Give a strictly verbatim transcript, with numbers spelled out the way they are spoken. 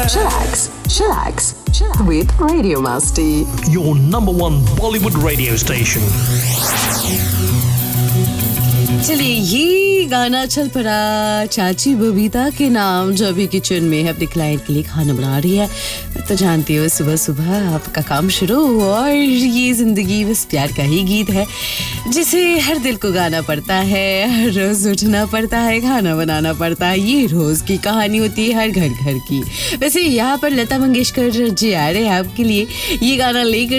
Chillax, chillax, chillax with Radio Masti. Your number one Bollywood radio station. चलिए ये गाना चल पड़ा चाची बबीता के नाम जो अभी किचन में है अपने क्लाइंट के लिए खाना बना रही है. मैं तो जानती हूँ सुबह सुबह आपका काम शुरू और ये जिंदगी बस प्यार का ही गीत है जिसे हर दिल को गाना पड़ता है, हर रोज उठना पड़ता है, खाना बनाना पड़ता है. ये रोज की कहानी होती है हर घर घर की. वैसे यहाँ पर लता मंगेशकर जी आ रहे हैं आपके लिए ये गाना लेकर